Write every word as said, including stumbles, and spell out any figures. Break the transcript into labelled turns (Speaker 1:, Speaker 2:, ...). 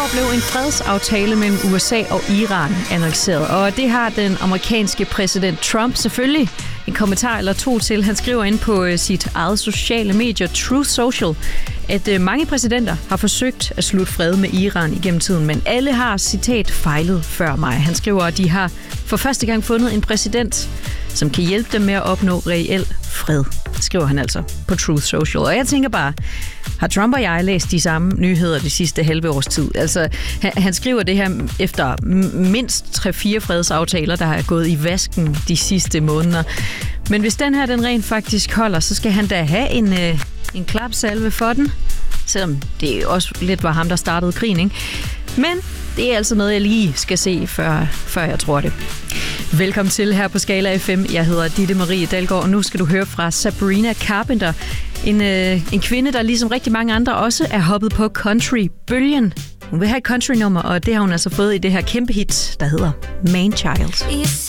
Speaker 1: blev en fredsaftale mellem U S A og Iran annonceret, og det har den amerikanske præsident Trump selvfølgelig en kommentar eller to til. Han skriver ind på sit eget sociale medie Truth Social, at mange præsidenter har forsøgt at slutte fred med Iran igennem tiden, men alle har, citat, fejlet før mig. Han skriver, at de har for første gang fundet en præsident, som kan hjælpe dem med at opnå reel fred, skriver han altså på Truth Social. Og jeg tænker bare, har Trump og jeg læst de samme nyheder de sidste halve års tid? Altså, han, han skriver det her efter mindst tre-fire fredsaftaler, der har gået i vasken de sidste måneder. Men hvis den her, den rent faktisk holder, så skal han da have en, øh, en klapsalve for den. Selvom det også lidt var ham, der startede krigen, ikke? Men det er altså noget, jeg lige skal se, før, før jeg tror det. Velkommen til her på Skala F M. Jeg hedder Ditte Marie Dalgaard, og nu skal du høre fra Sabrina Carpenter. En, øh, en kvinde, der ligesom rigtig mange andre også er hoppet på country-bølgen. Hun vil have et country-nummer, og det har hun altså fået i det her kæmpe hit, der hedder Man Child.